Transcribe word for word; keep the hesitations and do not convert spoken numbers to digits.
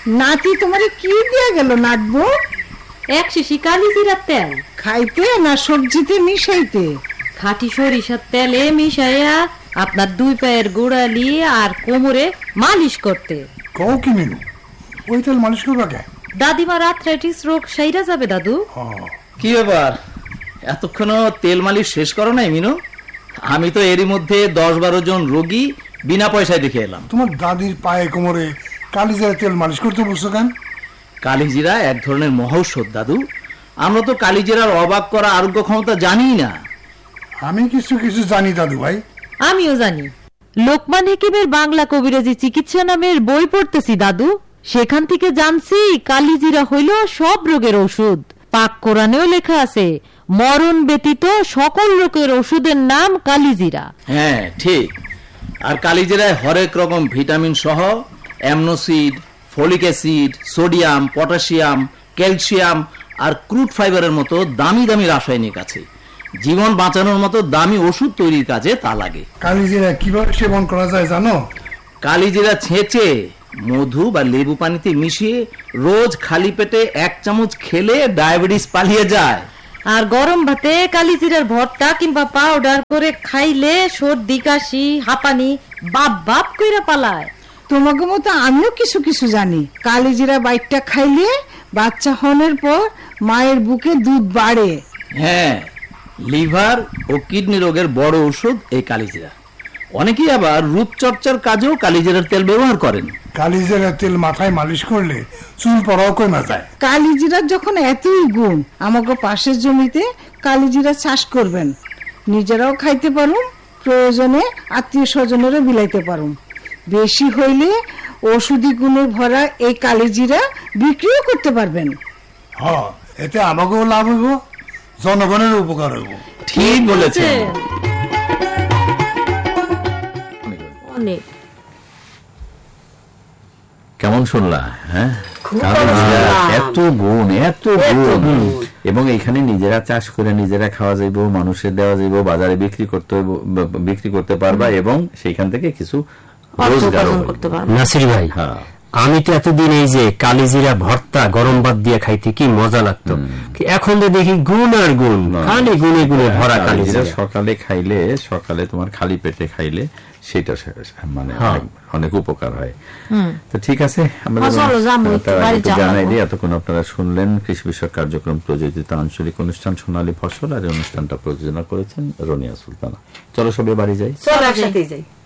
নাতি তোমারে কি দিয়া গেল নাটবো? এক শিশি কালিজিরার তেল। খাইতে না সবজিতে মিশাইতে? খাঁটি সরিষার তেলে মিশাইয়া আপনার দুই পায়ের গোড়ালি আর কোমরে মালিশ করতে। কও কি মিনু, ওই তেল মালিশ করবা কে? দাদিমার আর্থ্রাইটিস রোগ সাইরা যাবে দাদু। কি ব্যাপার, এতক্ষণ তেল মালিশ শেষ করো নাই মিনু? আমি তো এরই মধ্যে দশ বারো জন রোগী বিনা পয়সায় দেখে এলাম। তোমার দাদির পায়ে কোমরে কালিজিরা তেল মালিশ করতে বলছো কেন? কালিজিরা এক ধরনের মহৌষধ দাদু। আমরা তো কালিজিরার অবাক করা আরোগ্য ক্ষমতা জানি না। আমি কিছু কিছু জানি দাদু ভাই। আমিও জানি। লোকমান হেকিমের বাংলা কবিরাজি চিকিৎসা নামের বই পড়তেছি দাদু। সেখান থেকে জানছি কালিজিরা হইল সব রোগের ওষুধ। পাক কোরআনেও লেখা আছে, মরণ ব্যতীত সকল রোগের ওষুধের নাম কালিজিরা। হ্যাঁ ঠিক। আর কালিজিরায় হরেক রকম ভিটামিন সহ অ্যামনোসিড, folic acid, sodium, potassium, calcium আর ক্রুড ফাইবারের মতো দামি দামি রাসায়নিক আছে। জীবন বাঁচানোর মতো দামি ওষুধ তৈরির কাজে তা লাগে। কালিজিরা কিভাবে সেবন করা যায় জানো? কালিজিরা ছেঁচে মধু বা লেবু পানিতে মিশিয়ে রোজ খালি পেটে এক চামচ খেলে ডায়াবেটিস পালিয়ে যায়। আর গরম ভাতে কালিজিরার ভর্তা কিংবা পাউডার করে খাইলে সর্দি কাশি হাঁপানি বাপ বাপ কইরা পালায়। তোমাকে মতো আমিও কিছু কিছু জানি। কালিজিরা বাইটটা খাইলে বাচ্চা হনের পর মায়ের বুকে দুধ বাড়ে। হ্যাঁ, লিভার ও কিডনি রোগের বড় ওষুধ এই কালিজিরা। অনেকেই আবার রূপচর্চার কাজেও কালিজিরার তেল ব্যবহার করেন। কালিজিরার তেল মাথায় মালিশ করলে চুল পড়াও কমে যায়। কালিজিরার যখন এতই গুণ, আমাকে পাশের জমিতে কালিজিরা চাষ করবেন। নিজেরাও খাইতে পারুম, প্রয়োজনে আত্মীয় স্বজনেরও বিলাইতে পারুম। বেশি হইলে ওষুধি গুণে ভরা এই কালিজিরা বিক্রিও করতে পারবেন। হ্যাঁ, এতে আমাকেও লাভ হইব, জনগণের উপকার হইব। ঠিক বলেছেন। অনেক কেমন শুনলা? হ্যাঁ, এত গুণ, এত গুণ। এবং এখানে নিজেরা চাষ করে নিজেরা খাওয়া যাইব, মানুষের দেওয়া যাইব, বাজারে বিক্রি করতে বিক্রি করতে পারবা এবং সেইখান থেকে কিছু রোজগার করতে পারবা। নাসির ভাই, আমি তো এতদিন এই যে কালিজিরা ভর্তা গরম ভাত দিয়ে খাইতে কি মজা লাগতো, এখন তো দেখি গুণ আর গুণ, খালি গুণে গুণে ভরা কালিজিরা। সকালে খাইলে, সকালে তোমার খালি পেটে খাইলে সেটা মানে অনেক উপকার হয়। তো ঠিক আছে, আমরা জানাই দিই। এতক্ষণ আপনারা শুনলেন কৃষি বিষয়ক কার্যক্রম প্রযোজিত আঞ্চলিক অনুষ্ঠান সোনালী ফসল, আর এই অনুষ্ঠানটা প্রযোজনা করেছেন রনিয়া সুলতানা। চলো সবাই বাড়ি যাই। চলো একসাথে যাই।